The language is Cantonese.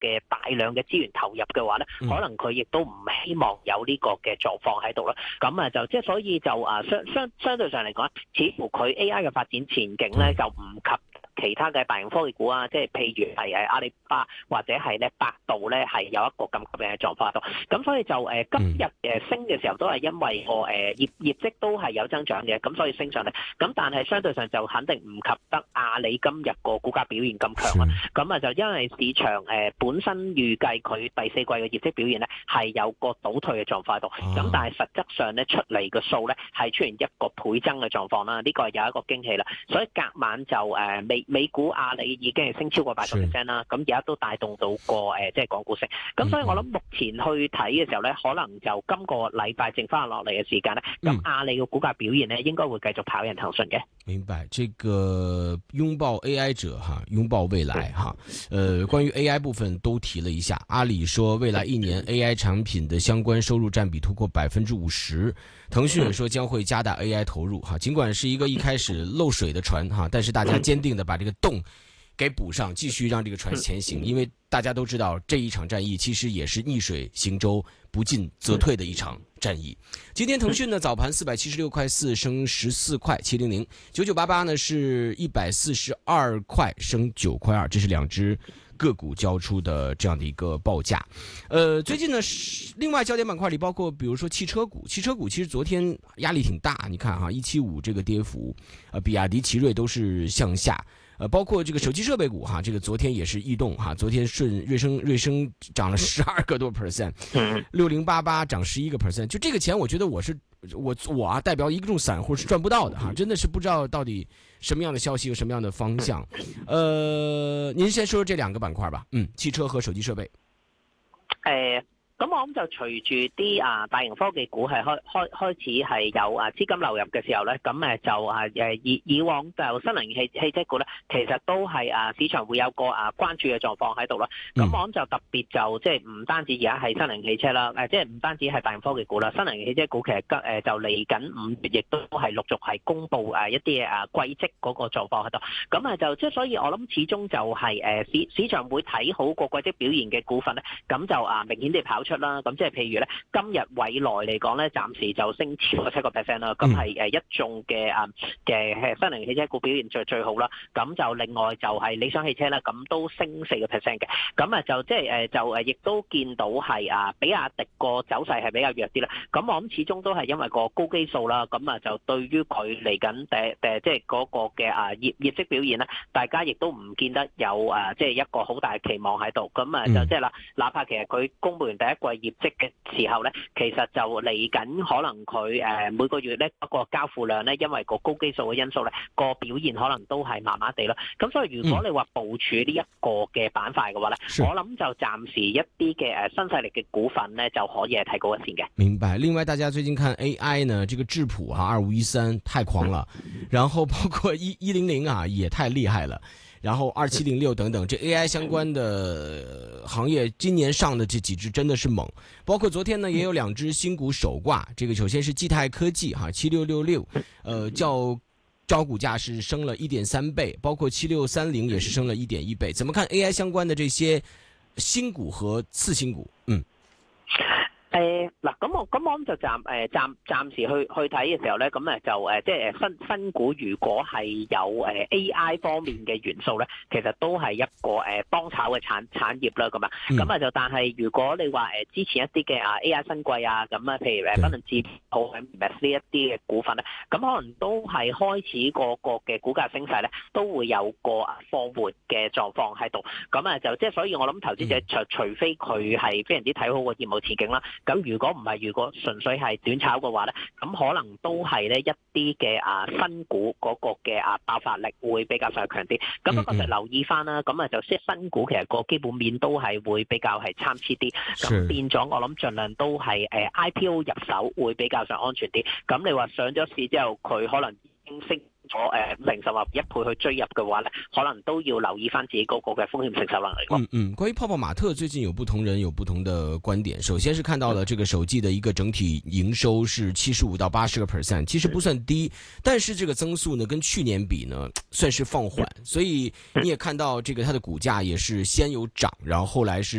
嘅大量嘅資源投入嘅話咧，可能佢亦都唔希望有呢個嘅狀況喺度啦。咁就即係所以就相對上嚟講，似乎佢 AI 嘅發展前景咧就唔及其他嘅大型科技股啊，即係譬如係阿里巴巴或者係咧百度咧係有一個咁吸引嘅狀況喺度。咁所以就今日升嘅時候都係因為個業績都係有增長嘅，咁所以升上嚟。咁但係相對上就肯定唔及得阿里今日個股價表現咁強啦。咁就因為市場本身預計佢第四季嘅業績表現咧係有個倒退嘅狀況喺度。咁但係實質上咧出嚟嘅數咧係出現一個倍增嘅狀況啦。呢個係有一個驚喜啦。所以隔晚就美股阿里已經係升超過8%啦。咁而家都帶動到個即係港股升。咁所以我諗目前去睇嘅時候咧，可能就今個禮拜剩翻落嚟嘅時間咧，咁阿里嘅股價表現咧應該會繼續跑贏騰訊嘅。 明白，這個擁抱 AI 者哈，擁抱未來哈。關於 AI 部分都提了一下，阿里說未來1年 AI 產品的相關收入佔比突破50%，騰訊也說將會加大 AI 投入哈。盡管是一個一開始漏水的船哈，但是大家堅定地把這個洞給補上，繼續讓這個船前行，因為大家都知道這一場戰役其實也是逆水行舟，不進則退的一場戰役。今天騰訊呢早盤476.4升14塊700，9988呢是142塊升9塊2，這是兩隻個股交出的這樣的一個報價。最近呢另外焦點板塊裏包括比如說汽車股其實昨天壓力挺大，你看哈175這個跌幅，比亞迪奇瑞都是向下。包括這個手機設備股哈，這個昨天也是異動哈，昨天瑞聲漲了12個多%，6088漲11%，就這個錢我覺得我啊代表一眾散戶是賺不到的哈，真的是不知道到底什麼樣的消息有什麼樣的方向。您先說說這兩個板塊吧，汽車和手機設備。 咁我諗就隨住啲大型科技股係開始係有資金流入嘅時候咧，咁就以往就新能源汽車股咧，其實都係市場會有個關注嘅狀況喺度啦。咁我諗就特別就即係唔單止而家係新能源汽車啦，即係唔單止係大型科技股啦，新能源汽車股其實就嚟緊5月亦都係陸續係公布一啲季績嗰個狀況喺度。咁就即係所以我諗始終就係市場會睇好個季績表現嘅股份咧，咁就明顯地跑出啦，咁即係譬如咧，今日蔚來嚟講咧，暫時就升超過7%啦，咁係一眾嘅新能源汽車股表現最好啦。咁就另外就係理想汽車啦，咁都升4%嘅。咁就即係就亦都見到係比亞迪個走勢係比較弱啲啦。咁我諗始終都係因為個高基數啦，咁就對於佢嚟緊即係嗰個嘅業績表現咧，大家亦都唔見得有即係一個好大嘅期望喺度。咁就即係啦，哪怕其實佢公布完第一季業績嘅時候咧，其實就嚟緊可能佢每個月咧嗰個交付量咧，因為個高基數嘅因素咧，個表現可能都係麻麻地咯。咁所以如果你話部署呢一個嘅板塊嘅話咧，我諗就暫時一啲嘅新勢力嘅股份咧就可以係提高一線嘅。 明白。另外，大家最近看 AI 呢，這個智譜2513太狂了，然後包括100也太厲害了。然後2706等等，這 AI 相關的行業今年上的這幾隻真的是猛，包括昨天呢也有兩隻新股首掛，這個首先是基泰科技哈7666，招股價是升了1.3倍，包括7630也是升了1.1倍。怎麼看 AI 相關的這些新股和次新股？ 嗱，咁我諗就暫時去睇嘅時候咧，咁就即係新股如果係有AI 方面嘅元素咧，其實都係一個當炒嘅產業啦，咁就但係如果你話之前一啲嘅AI 新貴咁譬如不能置好呢一啲嘅股份咧，咁可能都係開始個嘅股價升勢咧，都會有個放緩嘅狀況喺度，咁就即係所以我諗投資者除非佢係非常之睇好個業務前景啦。咁如果唔係，如果純粹係短炒嘅話咧，咁可能都係咧一啲嘅新股嗰個嘅爆發力會比較上強啲。咁不過就留意翻啦，咁就即係新股其實個基本面都係會比較係參差啲。咁變咗我諗盡量都係IPO 入手會比較上安全啲。咁你話上咗市之後，佢可能已經升咗零售額1倍去追入嘅話咧，可能都要留意翻自己嗰個嘅風險承受能力。 關於泡泡瑪特，最近有不同人有不同的觀點。首先是看到了這個首季的一個整體營收是75%到80%，其實不算低，但是這個增速呢跟去年比呢算是放緩，所以你也看到這個它的股價也是先有漲，然後後來是